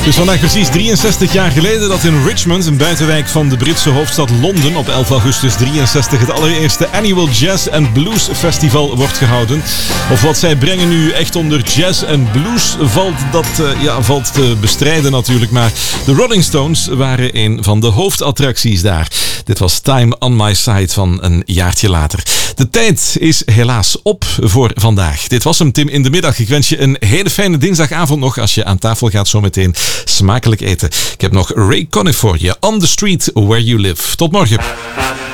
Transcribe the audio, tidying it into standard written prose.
Dus vandaag precies 63 jaar geleden dat in Richmond, een buitenwijk van de Britse hoofdstad Londen, op 11 augustus 63 het allereerste Annual Jazz and Blues Festival wordt gehouden. Of wat zij brengen nu echt onder jazz en blues valt te bestrijden natuurlijk. Maar de Rolling Stones waren een van de hoofdattracties daar. Dit was Time on My Side van een jaartje later. De tijd is helaas op voor vandaag. Dit was hem, Tim in de middag. Ik wens je een hele fijne dinsdagavond nog als je aan tafel gaat zometeen smakelijk eten. Ik heb nog Ray Conniff voor je. On the Street Where You Live. Tot morgen.